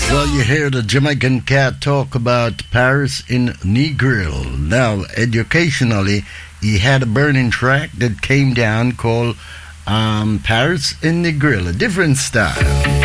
Well, you hear the Jamaican cat talk about Paris in Negril. Now, educationally, he had a burning track that came down called Paris in Negril, a different style.